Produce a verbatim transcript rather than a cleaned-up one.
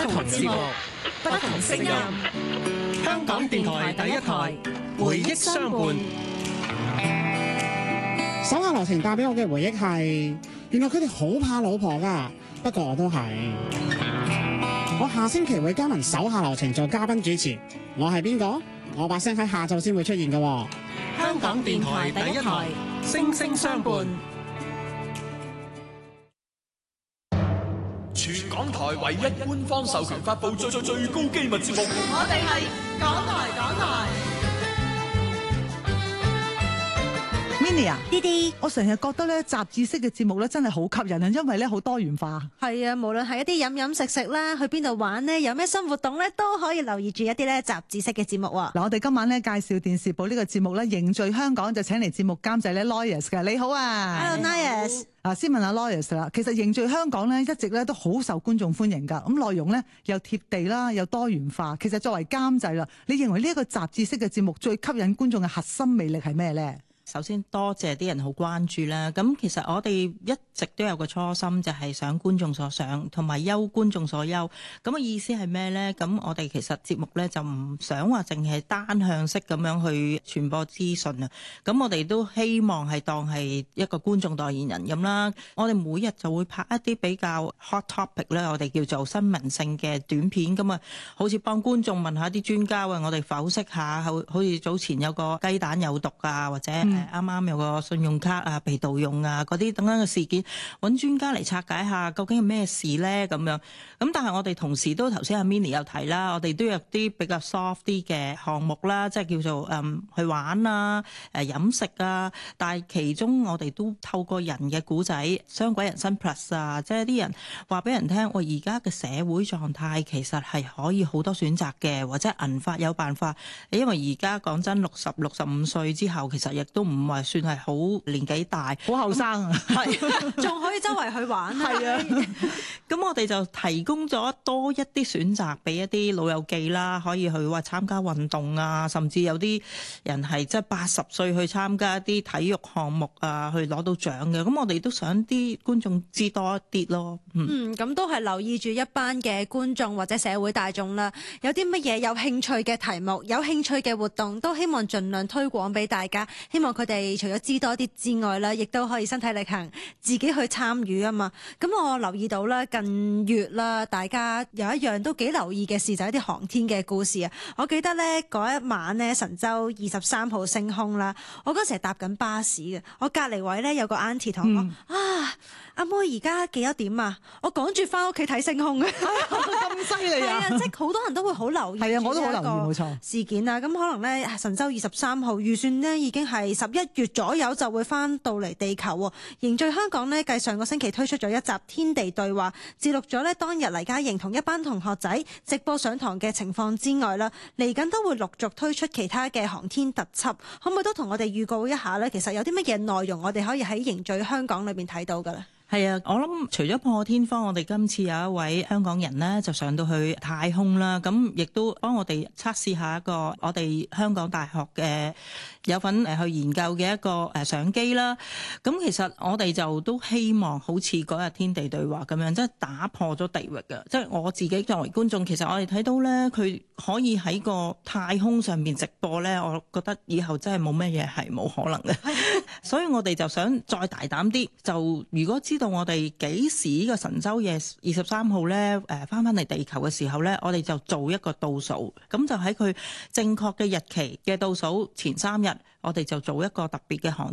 同節目，不同聲音。香港電台第一台，回憶相伴。 手下留情帶俾我嘅回憶係，原來佢哋好怕老婆㗎。不過我都係。我下星期會加盟手下留情做嘉賓主持。我係邊個？我把聲喺下晝先會出現㗎。 香港電台第一台，聲聲相伴。 全港台唯一官方授權發布最最最高機密節目， 我哋係港台港台。 Minnie 啊， 啲啲， 我成日覺得咧雜誌式嘅節目咧真係好吸引啊，因為咧好多元化。 係啊，無論係一啲飲飲食食啦，去邊度玩呢，有咩新活動咧，都可以留意住一啲咧雜誌式嘅節目。嗱， 我哋今晚咧介紹電視部呢個節目咧，凝聚香港就請嚟節目監製咧 Loyes 嘅，你好啊 ，Hello，Loyes。 啊，先問下 Loyes 啦，其實凝聚香港咧一直咧都好受觀眾歡迎㗎，咁內容咧又貼地啦，又多元化。其實作為監製啦，你認為呢一個雜誌式嘅節目最吸引觀眾嘅核心魅力係咩咧？ 首先多謝啲人好關注啦，咁其實我哋一直都有個初心，就係想觀眾所想，同埋憂觀眾所憂。咁嘅意思係咩呢？咁我哋其實節目呢，就唔想話淨係單向式咁樣去傳播資訊啊。咁我哋都希望係當係一個觀眾代言人咁啦。我哋每日就會拍一啲比較 hot topic 咧，我哋叫做新聞性嘅短片咁啊，好似幫觀眾問下啲專家啊，我哋剖析下，好好似早前有個雞蛋有毒啊，或者、嗯啱啱有個信用卡啊被盜用啊嗰啲等等嘅事件，揾專家嚟拆解下究竟係咩事咧咁樣。咁但係我哋同時都頭先阿 Minnie 有提啦，我哋都有啲比較 soft 啲嘅項目啦，即係叫做嗯去玩啊、誒飲食啊。但係其中我哋都透過人嘅故仔，雙軌人生 plus 啊，即係啲人話俾人聽，我而家嘅社會狀態其實係可以好多選擇嘅，或者銀髮有辦法。因為而家講真，六十六十五歲之後，其實亦都唔係算係好年紀大， 好後生啊， 係仲可以周圍去玩啊。 係啊，咁我哋就提供咗多一啲選擇俾一啲老友記啦，可以去話參加運動啊，甚至有啲人係即係八十歲去參加一啲體育項目啊，去攞到獎嘅。咁我哋都想啲觀眾知多一啲咯。 嗯，咁、嗯、都係留意住一班嘅觀眾或者社會大眾啦，有啲乜嘢有興趣嘅題目、有興趣嘅活動，都希望盡量推廣俾大家，希望佢哋除咗知多啲之外啦，亦都可以身體力行，自己去參與啊嘛。咁我留意到啦，近月啦，大家有一樣都幾留意嘅事，就係一啲航天嘅故事啊。我記得呢嗰一晚呢，神舟二十三號升空啦，我嗰時係搭緊巴士嘅，我隔離位呢，有個 auntie 同我講、嗯、啊，阿妹而家幾多點啊？我趕住翻屋企睇升空嘅， 咁犀利啊！ 係啊，即係好多人都會好留意。係啊，我都好留意，冇錯。事件啊，咁可能呢，神舟二十三號預算呢已經係十一月左右就會翻到嚟地球喎。凝聚香港呢，繼上個星期推出咗一集天地對話，記錄咗呢當日黎嘉瑩同一班同學仔直播上堂嘅情況之外啦，嚟緊都會陸續推出其他嘅航天特輯，可唔可以都同我哋預告一下呢？其實有啲乜嘢內容我哋可以喺凝聚香港裏邊睇到㗎咧？ 係啊，我諗除咗破天荒，我哋今次有一位香港人呢，就上到去太空啦，咁亦都幫我哋測試下一個我哋香港大學嘅有份誒去研究嘅一個誒相機啦。咁其實我哋就都希望好似嗰日天地對話咁樣，即係打破咗地域嘅。即係我自己作為觀眾，其實我哋睇到咧，佢可以喺個太空上面直播咧，我覺得以後真係冇乜嘢係冇可能嘅。所以我哋就想再大膽啲，就如果知道我哋幾時呢個神舟夜二十三號咧誒翻翻嚟地球嘅時候咧，我哋就做一個倒數，咁就喺佢正確嘅日期嘅倒數前三日，我哋就做一個特別嘅航